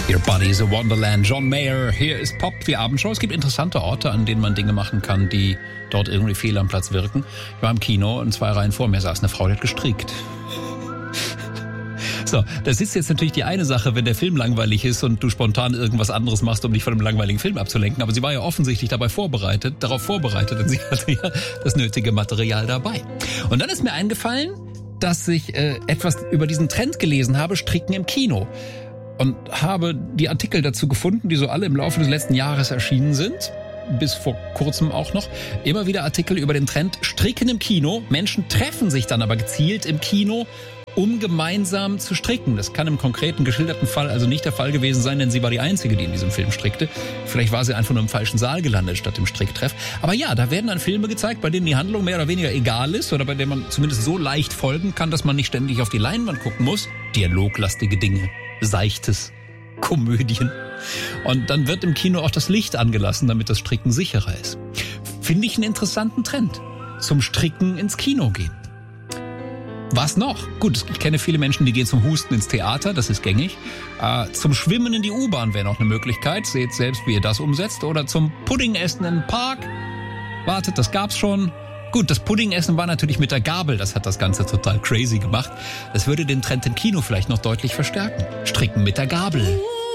Your Body's a Wonderland. John Mayer, hier ist Pop, die Abendshow. Es gibt interessante Orte, an denen man Dinge machen kann, die dort irgendwie fehl am Platz wirken. Ich war im Kino und 2 Reihen vor mir saß eine Frau, die hat gestrickt. So, das ist jetzt natürlich die eine Sache, wenn der Film langweilig ist und du spontan irgendwas anderes machst, um dich von einem langweiligen Film abzulenken. Aber sie war ja offensichtlich darauf vorbereitet, und sie hatte ja das nötige Material dabei. Und dann ist mir eingefallen, dass ich etwas über diesen Trend gelesen habe, Stricken im Kino. Und habe die Artikel dazu gefunden, die so alle im Laufe des letzten Jahres erschienen sind, bis vor kurzem auch noch. Immer wieder Artikel über den Trend Stricken im Kino. Menschen treffen sich dann aber gezielt im Kino, um gemeinsam zu stricken. Das kann im konkreten geschilderten Fall also nicht der Fall gewesen sein, denn sie war die Einzige, die in diesem Film strickte. Vielleicht war sie einfach nur im falschen Saal gelandet statt im Stricktreff. Aber ja, da werden dann Filme gezeigt, bei denen die Handlung mehr oder weniger egal ist oder bei denen man zumindest so leicht folgen kann, dass man nicht ständig auf die Leinwand gucken muss. Dialoglastige Dinge, Seichtes, Komödien. Und dann wird im Kino auch das Licht angelassen, damit das Stricken sicherer ist. Finde ich einen interessanten Trend. Zum Stricken ins Kino gehen. Was noch? Gut, ich kenne viele Menschen, die gehen zum Husten ins Theater, das ist gängig. Zum Schwimmen in die U-Bahn wäre noch eine Möglichkeit. Seht selbst, wie ihr das umsetzt. Oder zum Puddingessen im Park. Wartet, das gab's schon. Gut, das Puddingessen war natürlich mit der Gabel. Das hat das Ganze total crazy gemacht. Das würde den Trend im Kino vielleicht noch deutlich verstärken. Stricken mit der Gabel.